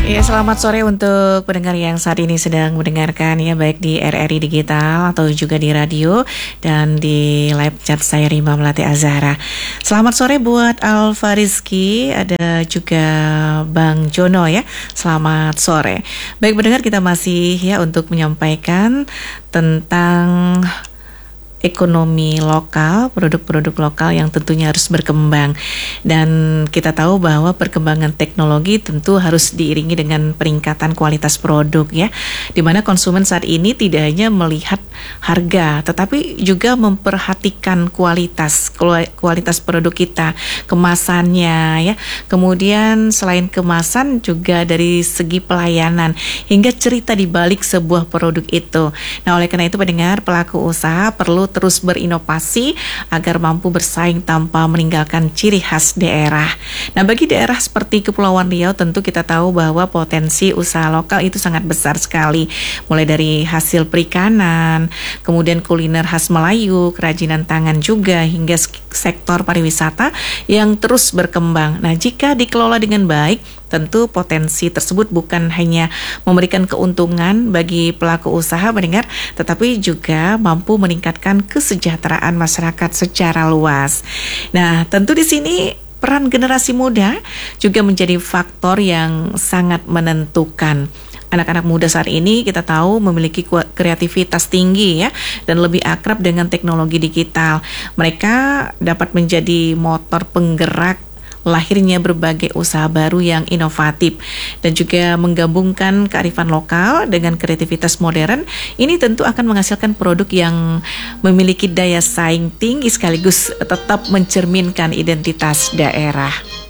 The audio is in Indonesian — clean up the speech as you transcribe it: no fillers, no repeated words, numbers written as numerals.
Ya, selamat sore untuk pendengar yang saat ini sedang mendengarkan ya, baik di RRI Digital atau juga di radio dan di live chat saya Rima Melati Azhara. Selamat sore buat Alfa Rizky, ada juga Bang Jono ya. Selamat sore. Baik pendengar, kita masih ya untuk menyampaikan tentang ekonomi lokal, produk-produk lokal yang tentunya harus berkembang. Dan kita tahu bahwa perkembangan teknologi tentu harus diiringi dengan peningkatan kualitas produk ya. Di mana konsumen saat ini tidak hanya melihat harga, tetapi juga memperhatikan kualitas produk kita, kemasannya ya. Kemudian selain kemasan juga dari segi pelayanan hingga cerita di balik sebuah produk itu. Nah, oleh karena itu pendengar, pelaku usaha perlu terus berinovasi agar mampu bersaing tanpa meninggalkan ciri khas daerah. Nah, bagi daerah seperti Kepulauan Riau tentu kita tahu bahwa potensi usaha lokal itu sangat besar sekali. Mulai dari hasil perikanan, kemudian kuliner khas Melayu, kerajinan tangan juga, hingga sektor pariwisata yang terus berkembang. Nah, jika dikelola dengan baik, tentu potensi tersebut bukan hanya memberikan keuntungan bagi pelaku usaha mendengar, tetapi juga mampu meningkatkan kesejahteraan masyarakat secara luas. Nah, tentu di sini peran generasi muda juga menjadi faktor yang sangat menentukan. Anak-anak muda saat ini kita tahu memiliki kreativitas tinggi ya, dan lebih akrab dengan teknologi digital. Mereka dapat menjadi motor penggerak lahirnya berbagai usaha baru yang inovatif dan juga menggabungkan kearifan lokal dengan kreativitas modern. Ini tentu akan menghasilkan produk yang memiliki daya saing tinggi sekaligus tetap mencerminkan identitas daerah.